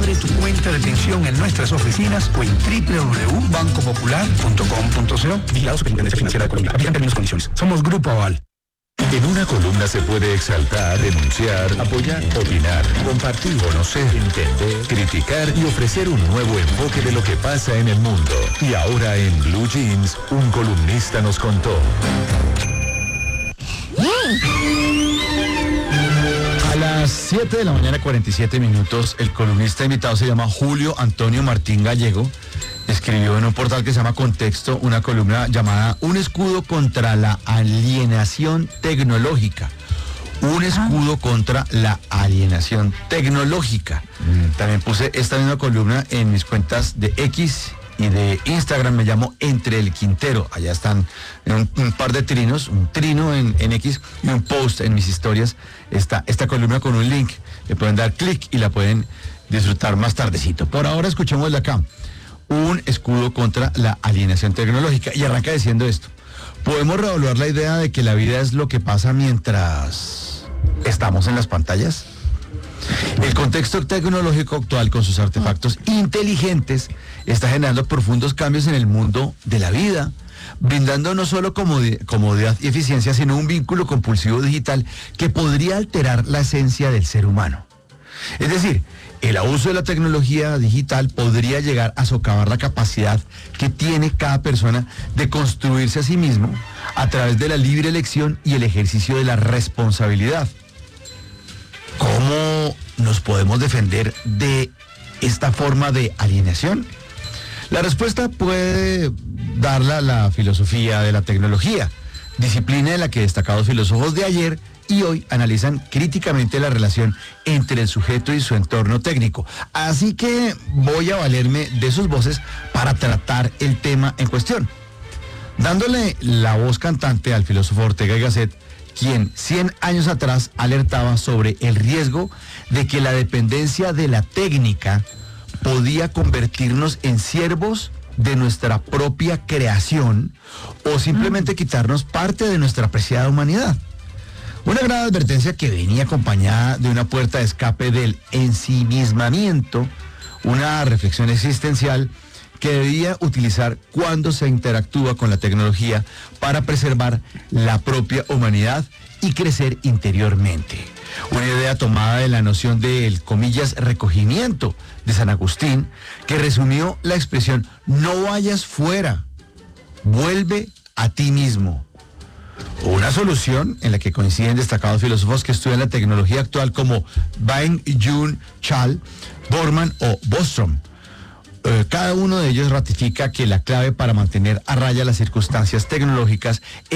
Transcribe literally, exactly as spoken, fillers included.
Abre tu cuenta de pensión en nuestras oficinas o en doble u doble u doble u punto banco popular punto com punto co. Vigilado Superintendencia Financiera de Colombia. Aplican términos y condiciones. Somos Grupo Aval. En una columna se puede exaltar, denunciar, apoyar, opinar, compartir, conocer, entender, criticar y ofrecer un nuevo enfoque de lo que pasa en el mundo. Y ahora en Blue Jeans, un columnista nos contó. A las siete de la mañana, cuarenta y siete minutos, el columnista invitado se llama Julio Antonio Martín Gallego. Escribió en un portal que se llama Contexto una columna llamada Un escudo contra la alienación tecnológica. Un escudo contra la alienación tecnológica. Mm. También puse esta misma columna en mis cuentas de X y de Instagram. Me llamo Entre el Quintero. Allá están un, un par de trinos, un trino en, en X y un post en mis historias. Está esta columna con un link. Le pueden dar clic y la pueden disfrutar más tardecito. Por ahora escuchémosla acá. Un escudo contra la alienación tecnológica. Y arranca diciendo esto. ¿Podemos reevaluar la idea de que la vida es lo que pasa mientras estamos en las pantallas? El contexto tecnológico actual, con sus artefactos inteligentes, está generando profundos cambios en el mundo de la vida, brindando no solo comodi- comodidad y eficiencia, sino un vínculo compulsivo digital que podría alterar la esencia del ser humano. Es decir, el abuso de la tecnología digital podría llegar a socavar la capacidad que tiene cada persona de construirse a sí mismo a través de la libre elección y el ejercicio de la responsabilidad. ¿Cómo nos podemos defender de esta forma de alienación? La respuesta puede darla la filosofía de la tecnología, disciplina en la que destacados filósofos de ayer y hoy analizan críticamente la relación entre el sujeto y su entorno técnico. Así que voy a valerme de sus voces para tratar el tema en cuestión, dándole la voz cantante al filósofo Ortega y Gasset, quien cien años atrás alertaba sobre el riesgo de que la dependencia de la técnica podía convertirnos en siervos de nuestra propia creación o simplemente quitarnos parte de nuestra apreciada humanidad. Una gran advertencia que venía acompañada de una puerta de escape del ensimismamiento, una reflexión existencial que debía utilizar cuando se interactúa con la tecnología para preservar la propia humanidad y crecer interiormente. Una idea tomada de la noción del, comillas, recogimiento de San Agustín, que resumió la expresión no vayas fuera, vuelve a ti mismo. Una solución en la que coinciden destacados filósofos que estudian la tecnología actual como Byung-Chul Chul, Borman o Bostrom. Eh, cada uno de ellos ratifica que la clave para mantener a raya las circunstancias tecnológicas